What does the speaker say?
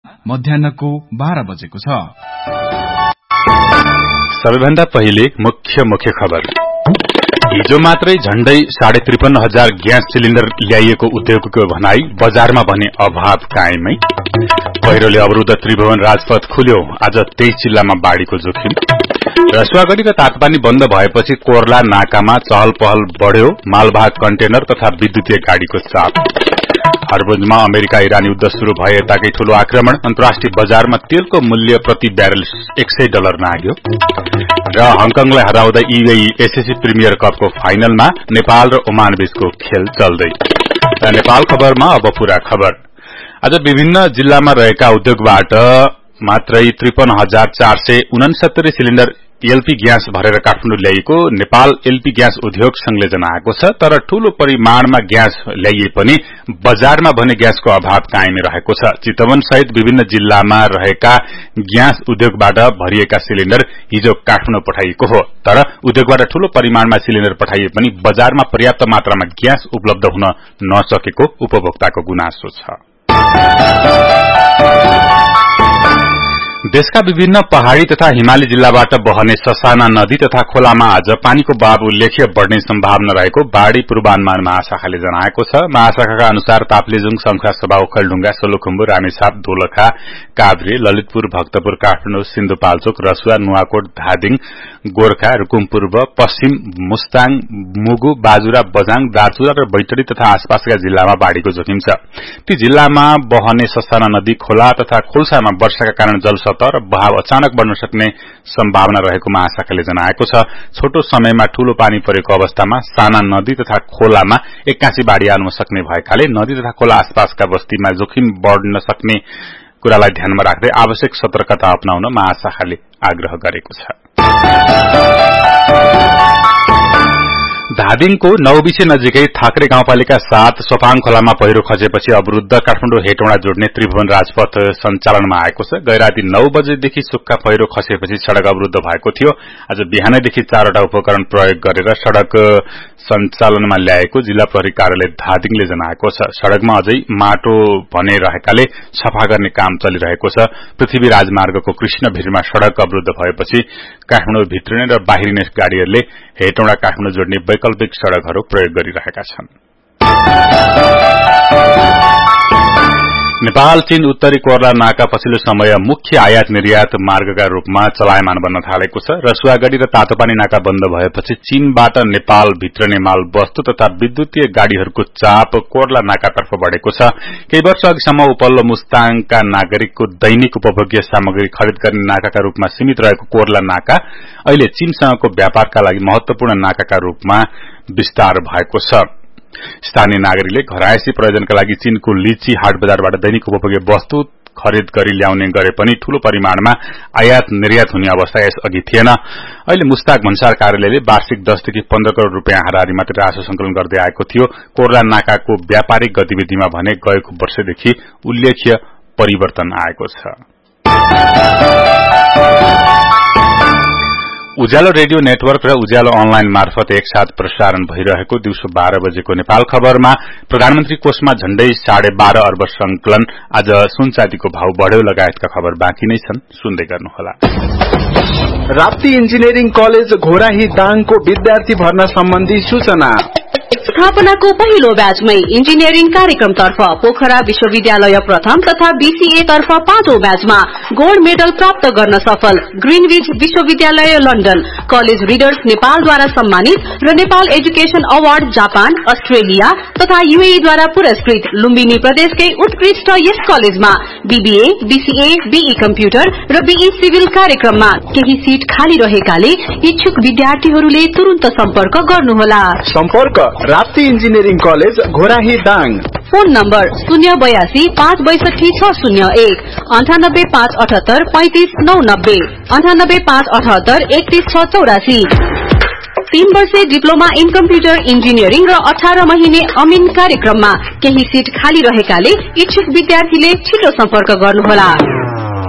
मध्याह्नको 12 बजेको छ। सबैभन्दा पहिले मुख्य खबर। हिजो मात्रै झण्डै 53,500 ग्यास सिलिन्डर ल्याइएको उद्योगको भनाई, बजारमा भने अभाव कायमै। पहिरोले अवरुद्ध त्रिभुवन राजपथ खुल्यो, आज 23 जिल्लामा बाढ़ीको जोखिम। रसुवागढी र तातोपानी बन्द भएपछि कोर्ला नाकामा चहल पहल बढ़्यो, मालवाहक कन्टेनर तथा विद्युतीय गाड़ीको चाप। हर्मुजमा अमेरिका इरान युद्ध शुरू भए यताकै ठूलो आक्रमण, अन्तर्राष्ट्रिय बजारमा तेलको मूल्य प्रति ब्यारेल $100 नाग्यो। र हङकङलाई हराउँदै यूएई एसएससी प्रिमियर कपको फाइनलमा नेपाल र ओमान बीचको खेल चल्दै। नेपाल खबरमा अब पूरा खबर। आज विभिन्न जिल्लामा रहेका उद्योगबाट मात्रै 53,469 सिलिन्डर एलपी ग्यास भरेर काठमाडौँ ल्याइएको नेपाल एलपी ग्यास उद्योग संघले जनाएको छ। तर ठूलो परिमाणमा ग्यास ल्याइए पनि बजारमा भने ग्यासको अभाव कायमै रहेको छ। चितवन सहित विभिन्न जिल्लामा रहेका ग्यास उद्योगबाट भरिएका सिलिन्डर हिजो काठमाडौँ पठाइएको हो। तर उद्योगबाट ठूलो परिमाणमा सिलिन्डर पठाइए पनि बजारमा पर्याप्त मात्रामा ग्यास उपलब्ध हुन नसकेको उपभोक्ताको गुनासो छ। देशका विभिन्न पहाड़ी तथा हिमाली जिल्लाबाट बहने ससाना नदी तथा खोलामा आज पानीको बहाव उल्लेख्य बढ़ने सम्भावना रहेको बाढ़ी पूर्वानुमान महाशाखाले जनाएको छ। महाशाखाका अनुसार ताप्लेजुङ, शंखुवासभा, ओखलढुंगा, सोलुखुम्बु, रामेछाप, दोलखा, काभ्रे, ललितपुर, भक्तपुर, काठमाडौँ, सिन्धुपाल्चोक, रसुवा, नुवाकोट, धादिङ, गोर्खा, रुकुम पूर्व, पश्चिम, मुस्ताङ, मुगु, बाजुरा, बजाङ, दार्चुला र बैतडी तथा आसपासका जिल्लामा बाढ़ीको जोखिम छ। ती जिल्लामा बहने ससाना नदी, खोला तथा खोल्सामा वर्षाका कारण जलस्तर र बहाव अचानक बढ़न सक्ने सम्भावना रहेको महाशाखाले जनाएको छ। छोटो समयमा ठूलो पानी परेको अवस्थामा साना नदी तथा खोलामा एक्कासी बाढ़ी आउन सक्ने भएकाले नदी तथा खोला आसपासका बस्तीमा जोखिम बढ़न सक्ने कुरालाई ध्यानमा राख्दै आवश्यक सतर्कता अपनाउन महाशाखाले आग्रह गरेको छ। धादिङको नौबिसे नजिकै थाक्रे गाउँपालिका 7 सोपाङ खोलामा पहिरो खसेपछि अवरुद्ध काठमाडौँ हेटौँडा जोड्ने त्रिभुवन राजपथ सञ्चालनमा आएको छ। गैराती 9 बजेदेखि सुक्खा पहिरो खसेपछि सड़क अवरुद्ध भएको थियो। आज बिहानैदेखि 4वटा उपकरण प्रयोग गरेर सड़क सञ्चालनमा ल्याएको जिल्ला प्रहरी कार्यालय धादिङले जनाएको छ। सड़कमा अझै माटो भने रहेकाले सफा गर्ने काम चलिरहेको छ। पृथ्वी राजमार्गको कृष्ण भिरमा सड़क अवरुद्ध भएपछि काठमाडौँ भित्रिने र बाहिरिने गाड़ीहरूले हेटौँडा काठमाडौँ जोड्ने वैकल्पिक सड़कहरू प्रयोग गरिरहेका छन्। नेपाल चीन उत्तरी कोर्ला नाका पछिल्लो समय मुख्य आयात निर्यात मार्गका रूपमा चलायमान बन्न थालेको छ। रसुवागढी र तातोपानी नाका बन्द भएपछि चीनबाट नेपाल भित्रने माल वस्तु तथा विद्युतीय गाड़ीहरूको चाप कोर्ला नाकातर्फ बढ़ेको छ। केही वर्ष अघिसम्म उपल्लो मुस्ताङका नागरिकको दैनिक उपभोग्य सामग्री खरिद गर्ने नाकाका रूपमा सीमित रहेको कोर्ला नाका अहिले चीनसँगको व्यापारका लागि महत्वपूर्ण नाकाका रूपमा विस्तार भएको छ। स्थानीय नागरिकले घरायसी प्रयोजनका लागि चीनको लिची हाट बजारबाट दैनिक उपभोग्य वस्तु खरिद गरी ल्याउने गरे पनि ठूलो परिमाणमा आयात निर्यात हुने अवस्था यसअघि थिएन। अहिले मुस्ताक भन्सार कार्यालयले वार्षिक 10 देखि 15 करोड़ रुपियाँ हाराहारी मात्र राजस्व संकलन गर्दै आएको थियो। कोर्ला नाकाको व्यापारिक गतिविधिमा भने गएको वर्षदेखि उल्लेख्य परिवर्तन आएको छ। उज्यालो रेडियो नेटवर्क र उज्यालो अनलाइन मार्फत एकसाथ प्रसारण भइरहेको दिउँसो 12 बजेको नेपाल खबरमा प्रधानमन्त्री कोषमा झण्डै 12.5 अर्ब संकलन, आज सुनचाँदीको भाव बढ्यो लगायतका खबर बाँकी नै छन्, सुन्दै गर्नुहोला। राप्ती इन्जिनियरिङ कलेज घोराही दाङको विद्यार्थी भर्ना सम्बन्धी सूचना। स्थापनाको पहिलो ब्याचमै इन्जिनियरिङ कार्यक्रमतर्फ पोखरा विश्वविद्यालय प्रथम तथा बीसीए तर्फ 5औं ब्याचमा गोल्ड मेडल प्राप्त गर्न सफल ग्रीनविच विश्वविद्यालय लन्डन, कलेज रिडर्स नेपालद्वारा सम्मानित र Nepal education award Japan, Australia तथा यूएई द्वारा पुरस्कृत लुम्बिनी प्रदेशकै उत्कृष्ट यस कलेजमा बीबीए, बीसीए, बीई कम्प्युटर र बीई सिभिल कार्यक्रममा केही सीट खाली रहेकाले इच्छुक विद्यार्थीहरूले तुरुन्त सम्पर्क गर्नुहोला। सम्पर्क Rapti engineering college Ghorahi Dang. Phone number 082 562 601 98 578 35 990 98 578 31 684। 3 वर्षे डिप्लोमा इन कम्प्युटर इन्जिनियरिङ र 18 महिने अमिन कार्यक्रममा केही सीट खाली रहेकाले इच्छुक विद्यार्थीले छिटो सम्पर्क गर्नुहोला।